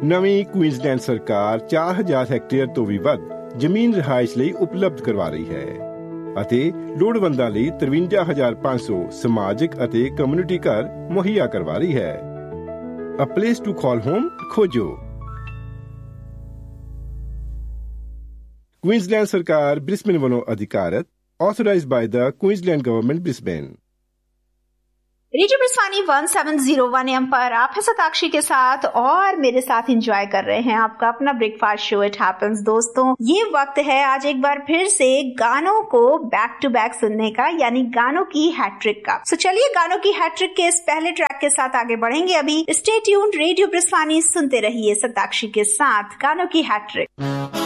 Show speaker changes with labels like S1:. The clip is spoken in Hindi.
S1: ਨਵੀਂ ਕੁਈਨਜ਼ਲੈਂਡ ਸਰਕਾਰ 4000 ਹੈਕਟੇਅਰ ਤੋਂ ਵੀ ਵੱਧ ਜ਼ਮੀਨ ਰਿਹਾਇਸ਼ ਲਈ ਉਪਲਬਧ ਕਰਵਾ ਰਹੀ ਹੈ ਅਤੇ ਲੋੜਵੰਦਾਂ ਲਈ 53,500 ਸਮਾਜਿਕ ਅਤੇ ਕਮਿਊਨਿਟੀ ਘਰ ਮੁਹੱਈਆ ਕਰਵਾ ਰਹੀ ਹੈ। A place to call home ਖੋਜੋ। ਕੁਈਨਜ਼ਲੈਂਡ ਸਰਕਾਰ ਬ੍ਰਿਸਬੇਨ ਵੱਲੋਂ ਅਧਿਕਾਰਤ, authorized by the Queensland Government Brisbane।
S2: Radio ब्रिस्बानी 1701 AM पर आप है सताक्षी के साथ और मेरे साथ एंजॉय कर रहे हैं आपका अपना ब्रेकफास्ट शो इट हैपेंस। दोस्तों, ये वक्त है आज एक बार फिर से गानों को बैक टू बैक सुनने का, यानी गानों की हैट्रिक का। सो चलिए गानों की हैट्रिक के इस पहले ट्रैक के साथ आगे बढ़ेंगे। अभी स्टे ट्यून्ड, रेडियो ब्रिस्बानी सुनते रहिए सताक्षी के साथ गानों की हैट्रिक।